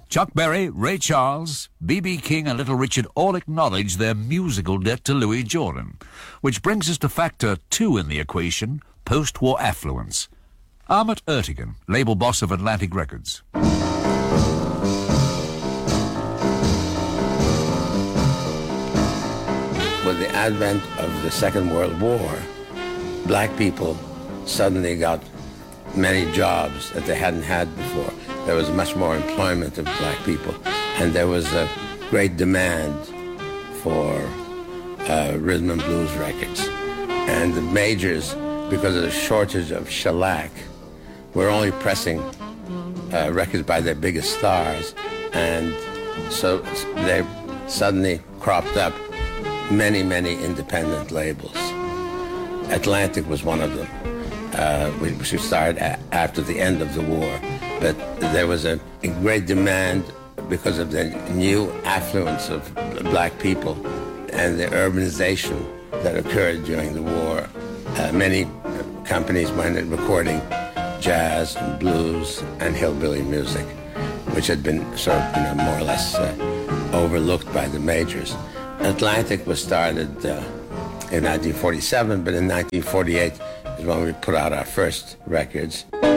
Chuck Berry, Ray Charles, B.B. King and Little Richard all acknowledge their musical debt to Louis Jordan, which brings us to factor 2 in the equation, post-war affluence. Ahmet Ertegun, label boss of Atlantic Records. With the advent of the Second World War, black people suddenly got many jobs that they hadn't had before. There was much more employment of black people, and there was a great demand for rhythm and blues records. And the majors, because of the shortage of shellac, were only pressing records by their biggest stars, and so they suddenly cropped up many, many independent labels. Atlantic was one of them. We started after the end of the war, but there was a great demand because of the new affluence of black people and the urbanization that occurred during the war. Many companies went in recording jazz and blues and hillbilly music, which had been sort of, more or less overlooked by the majors. Atlantic was started in 1947, but in 1948 is when we put out our first records.